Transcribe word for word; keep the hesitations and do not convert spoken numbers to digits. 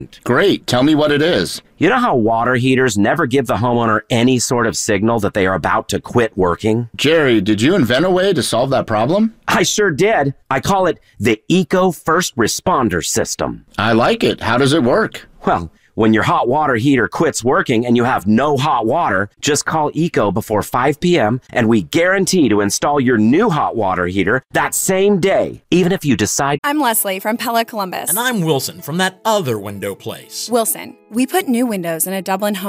Great. Tell me what it is. You know how water heaters never give the homeowner any sort of signal that they are about to quit working? Jerry, did you invent a way to solve that problem? I sure did. I call it the Eco First Responder System. I like it. How does it work? Well, when your hot water heater quits working and you have no hot water, just call Eco before five p m and we guarantee to install your new hot water heater that same day, even if you decide. I'm Leslie from Pella Columbus. And I'm Wilson from that other window place. Wilson, we put new windows in a Dublin home